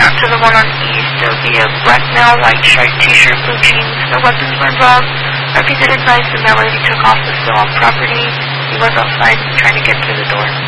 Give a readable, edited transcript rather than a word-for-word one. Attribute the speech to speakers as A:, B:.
A: out to the one on East. There would be a black male, white shirt, t-shirt, blue jeans. No weapons were involved. Deputy did advise the male lady took off was still on property. He was outside trying to get through the door.